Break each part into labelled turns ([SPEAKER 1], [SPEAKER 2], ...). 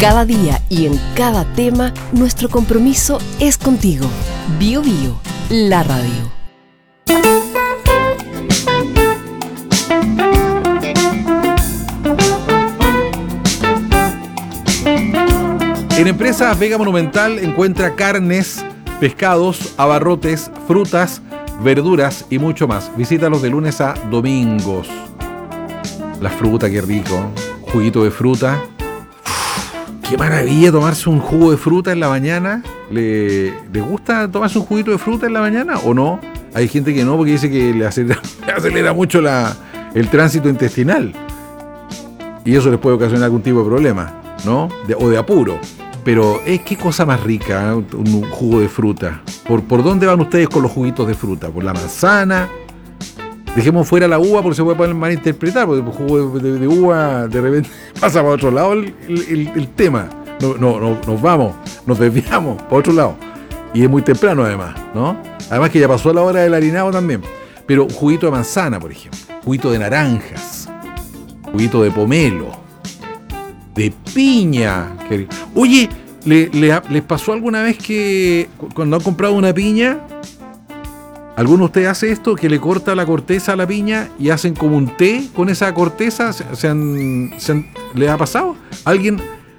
[SPEAKER 1] Cada día y en cada tema, nuestro compromiso es contigo. Bio Bio, la radio.
[SPEAKER 2] En Empresas Vega Monumental encuentra carnes, pescados, abarrotes, frutas, verduras y mucho más. Visítalos de lunes a domingos. La fruta, qué rico. Juguito de fruta. Qué maravilla tomarse un jugo de fruta en la mañana. ¿Le gusta tomarse un juguito de fruta en la mañana o no? Hay gente que no, porque dice que le acelera mucho el tránsito intestinal. Y eso les puede ocasionar algún tipo de problema, ¿no? O de apuro. Pero qué cosa más rica, ¿eh? Un jugo de fruta. ¿Por dónde van ustedes con los juguitos de fruta? ¿Por la manzana? Dejemos fuera la uva porque se puede malinterpretar, porque el jugo de uva de repente pasa para otro lado el tema. Nos vamos, nos desviamos para otro lado. Y es muy temprano además, ¿no? Además que ya pasó la hora del harinado también. Pero juguito de manzana, por ejemplo. Juguito de naranjas. Juguito de pomelo. De piña. Oye, ¿les pasó alguna vez que cuando han comprado una piña, alguno de ustedes hace esto, que le corta la corteza a la piña y hacen como un té con esa corteza? ¿Les ha pasado? ¿Alguien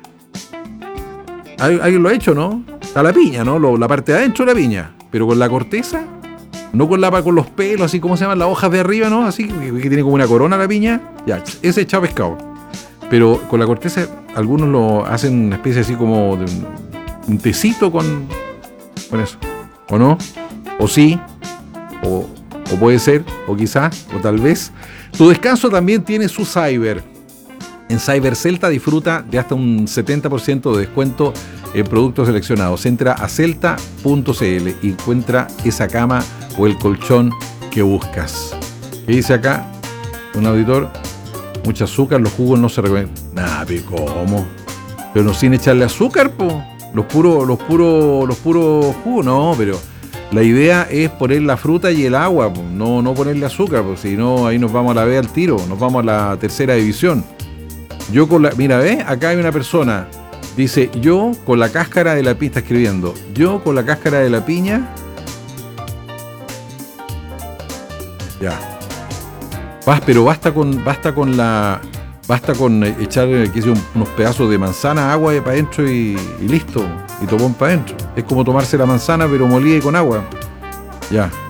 [SPEAKER 2] lo ha hecho, no? A la piña, ¿no? La parte de adentro de la piña, pero con la corteza, no con los pelos, así como se llaman las hojas de arriba, ¿no? Así que tiene como una corona la piña. Ya, ese echado pescado. Pero con la corteza, algunos lo hacen una especie así como de un tecito con eso. ¿O no? ¿O sí? O puede ser, o quizás, o tal vez. Tu descanso también tiene su cyber. En Cyber Celta disfruta de hasta un 70% de descuento en productos seleccionados. Entra a celta.cl y encuentra esa cama o el colchón que buscas. ¿Qué dice acá? Un auditor. Mucho azúcar, los jugos no se recomiendan. Nah, pero ¿cómo? Pero no sin echarle azúcar, po. Los puros jugos, no, pero la idea es poner la fruta y el agua, po. No ponerle azúcar, porque si no, ahí nos vamos a la B al tiro, nos vamos a la tercera división. Mira, ¿ves? Acá hay una persona, dice, yo con la cáscara de la piña, está escribiendo, yo con la cáscara de la piña, ya. Pero basta con echar unos pedazos de manzana, agua para adentro y listo, y topón para adentro. Es como tomarse la manzana pero molida y con agua. Ya.